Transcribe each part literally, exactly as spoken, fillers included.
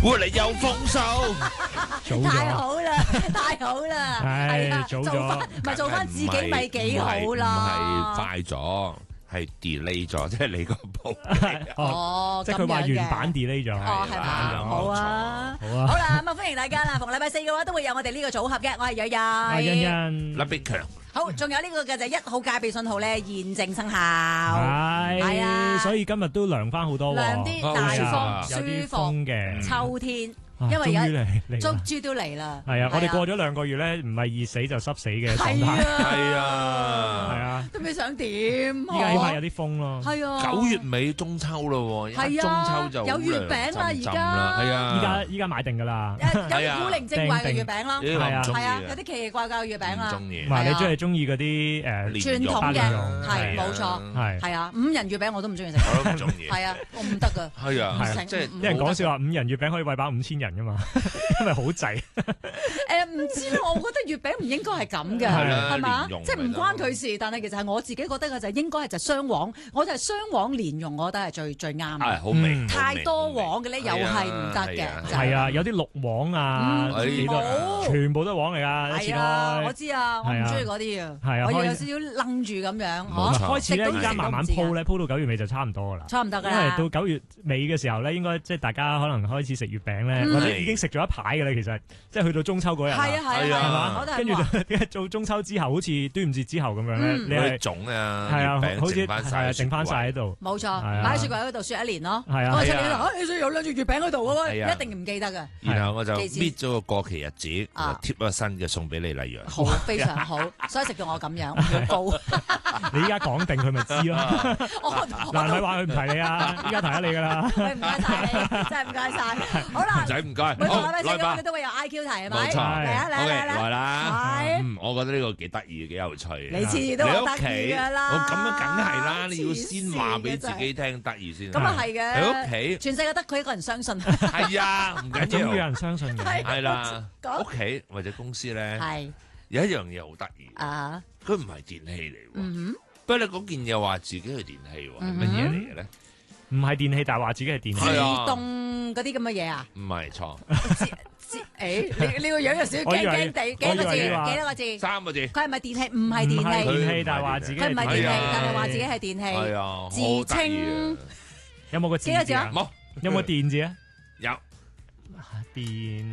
活力有豐收， 早咗太好啦，太好啦， 係啊， 早咗做翻咪做翻自己咪幾好唔係啦。 快咗，係 delay 咗，即係你個部。 哦， 哦， 即係佢話咁樣嘅原版 delay 咗， 哦，係嘛？ 係好啊， 好啊好啦，咁啊歡迎大家啦！逢禮拜四嘅話都會有我哋呢個組合嘅，我係蕊阿欣蕊。 欣粒必強， 好，仲有呢個嘅就係一號戒備信號咧，現正生效。 係係啊所以今日都涼翻好多喎， 涼啲哦大係啊風有啲舒服， 風嘅， 秋天， 啊因為有終於嚟嚟啦終於都嚟啦。 係啊，我哋過咗咗兩個月咧，唔係熱死就濕死嘅狀係態， 係啊， 啊， 係啊， 都未想點？ 依家起碼有啲風咯， 係啊， 九月尾中秋咯，一係中啊秋就有月餅啦涼浸浸而家啦係啊， 依家依家買定㗎啦。 有係啊古靈精怪嘅月餅啦， 呢個唔中意係啊，有啲奇奇怪怪嘅月餅啦， 唔中意唔係你係啊中係中意嗰啲誒傳統嘅蓮蓉係冇錯， 係係啊，五仁月餅我都唔中意食， 我都唔中意， 係啊，我唔得噶， 係啊， 係即係唔啲人講笑話，五仁月餅可以餵飽五千人㗎嘛，因為好滯。 誒唔知咧，我覺得月餅唔應該係咁嘅， 係啊係嘛蓮蓉？ 即係唔關佢事，但係其實係我自己覺得嘅就係應該係就雙黃，我就係雙黃蓮蓉，我覺得係最最啱嘅。 係好味， 嗯太多黃嘅咧，又係唔得嘅，就係啊，有啲綠黃啊， 嗯幾多冇全部都係黃嚟㗎，一次係啊，我開。 知啊，我唔中意嗰啲啊， 係啊開我要有少少愣住咁樣， 冇錯嚇開始咧， 食到依家慢慢鋪咧，鋪到九月尾就差唔多㗎啦。 差唔多㗎因為啦。 到九月尾嘅時候咧，應該即係大家可能開始食月餅咧， 嗯或者已經食咗一排㗎啦。其實即係去到中秋嗰日係啊係啊係係啊啊，我都係跟住話就做中秋之後，好似端午節之後咁樣咧， 嗯你係嗰啲種啊， 係啊， 月餅好似剩翻晒係啊，剩翻晒喺度。 冇錯， 係啊擺喺雪櫃嗰度雪一年咯。 係啊我食係啊你話，你仲有兩隻月餅喺度嘅係啊喎，一定唔記得㗎。 然後我就記住搣咗個過期日子， 啊貼咗新嘅送俾你例如。 好，非常好，所以食到我咁樣，好高。 你依家講定佢咪知咯？ 我嗱，咪話佢唔提你啊！依家提下你㗎啦。 喂，唔該晒你，真係唔該晒。好啦唔，使唔該， 每個好禮拜四嘅我來吧哋，都會有 I Q 題係咪？ 冇錯， 嚟啊嚟啊 OK， 嚟啊來啦。 係嗯，我覺得呢個幾得意，幾有趣嘅。 你次次都你話得意屋企㗎啦我咁樣梗係啦，你要黐先線話俾嘅真係自己聽得意先。 咁啊係嘅。 喺屋企全世界得佢一個人相信。 係啊，唔緊終於有要。 人相信嘅。 係係啦， 講屋企或者公司咧， 係有一樣嘢好得意， 啊， 佢唔係電器嚟喎。 嗯不過你嗰件嘢話自己係電器喎，係嗯乜嘢嚟嘅咧？ 唔係電器，但係話自己係電哼， 器。 係啊自動嗰啲咁嘅嘢啊？ 唔係錯， 自自誒，你你個樣有少少驚驚地，幾多個字？ 我以為你話幾多個字？ 三個字。 佢係咪電器？唔係唔係電器， 電器，但係話自己佢唔係電器， 係啊但係話自己係電器。 係啊， 自好得意稱啊有冇個字幾多字啊啊？ 冇有冇電字啊？ 有電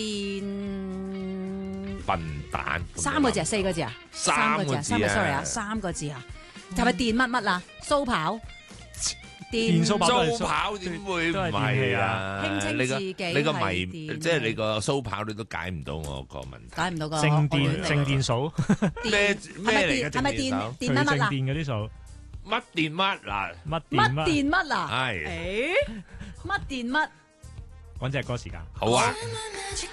電笨蛋三個字啊，四個字啊， 三個字啊三個，sorry 啊，三個字啊，係咪電乜乜啊？蘇跑電蘇跑都係蘇跑點會唔都係電器啊係啊？ 輕稱你個自己你個謎， 係電即係你個蘇跑，你都解唔到我個問題。 解唔到個靜我亂嚟電靜電數， 咩電咩嚟嘅係咪電係咪電靜電手隨靜電乜乜啊？ 電嗰啲數， 乜電乜嗱？ 乜電乜乜？ 電乜啊？ 係誒，乜電乜？ 揾隻歌時間。 好啊！